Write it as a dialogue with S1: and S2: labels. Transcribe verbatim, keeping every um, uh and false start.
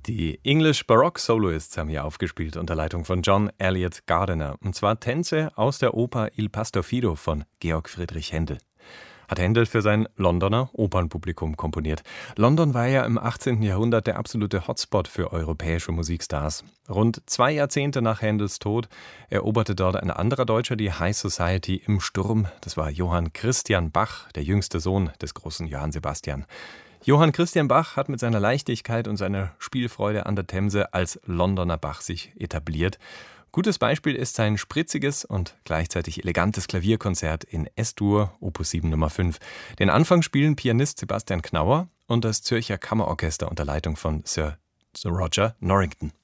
S1: Die English Baroque Soloists haben hier aufgespielt unter Leitung von John Elliott Gardiner. Und zwar Tänze aus der Oper Il Pastorfido von Georg Friedrich Händel. Hat Händel für sein Londoner Opernpublikum komponiert. London war ja im achtzehnten Jahrhundert der absolute Hotspot für europäische Musikstars. Rund zwei Jahrzehnte nach Händels Tod eroberte dort ein anderer Deutscher die High Society im Sturm. Das war Johann Christian Bach, der jüngste Sohn des großen Johann Sebastian. Johann Christian Bach hat mit seiner Leichtigkeit und seiner Spielfreude an der Themse als Londoner Bach sich etabliert. Gutes Beispiel ist sein spritziges und gleichzeitig elegantes Klavierkonzert in S-Dur, Opus sieben Nummer fünf. Den Anfang spielen Pianist Sebastian Knauer und das Zürcher Kammerorchester unter Leitung von Sir Roger Norrington.